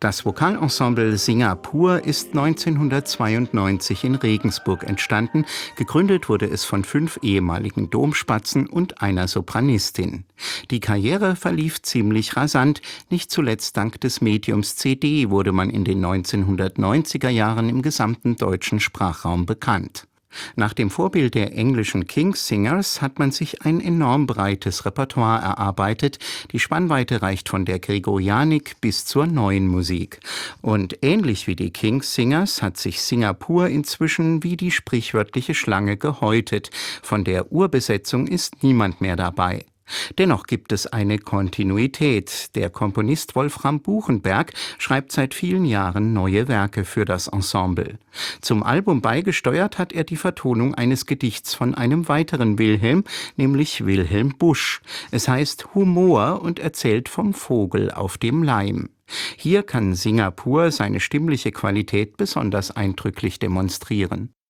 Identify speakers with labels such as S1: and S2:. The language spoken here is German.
S1: Das Vokalensemble Singapur ist 1992 in Regensburg entstanden. Gegründet wurde es von 5 ehemaligen Domspatzen und einer Sopranistin. Die Karriere verlief ziemlich rasant. Nicht zuletzt dank des Mediums CD wurde man in den 1990er Jahren im gesamten deutschen Sprachraum bekannt. Nach dem Vorbild der englischen King's Singers hat man sich ein enorm breites Repertoire erarbeitet. Die Spannweite reicht von der Gregorianik bis zur neuen Musik. Und ähnlich wie die King's Singers hat sich Singapur inzwischen wie die sprichwörtliche Schlange gehäutet. Von der Urbesetzung ist niemand mehr dabei. Dennoch gibt es eine Kontinuität. Der Komponist Wolfram Buchenberg schreibt seit vielen Jahren neue Werke für das Ensemble. Zum Album beigesteuert hat er die Vertonung eines Gedichts von einem weiteren Wilhelm, nämlich Wilhelm Busch. Es heißt Humor und erzählt vom Vogel auf dem Leim. Hier kann Singapur seine stimmliche Qualität besonders eindrücklich demonstrieren.